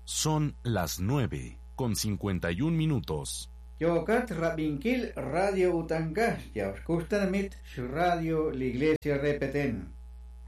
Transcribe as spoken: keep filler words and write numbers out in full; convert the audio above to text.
Son las nueve con cincuenta y un minutos. Yokat Rabinquil Radio Utanca, ya os mit Radio La Iglesia Repeten.